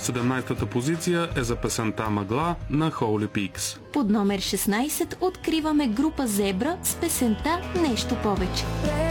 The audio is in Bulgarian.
17-та позиция е за песента "Мъгла" на Holy Peaks. Под номер 16 откриваме група Зебра с песента "Нещо повече".